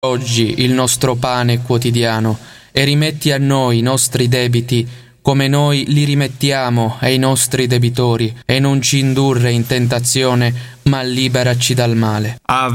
oggi il nostro pane quotidiano e rimetti a noi i nostri debiti come noi li rimettiamo ai nostri debitori, e non ci indurre in tentazione, ma liberaci dal male.